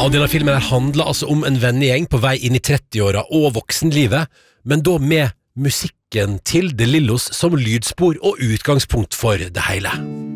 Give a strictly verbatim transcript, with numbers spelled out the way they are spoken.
og denne filmen her handler altså om en vennegjeng på vei inn i trettiåra og voksenlivet, men da med musikken til De Lillos som lydspor og utgangspunkt for det hele.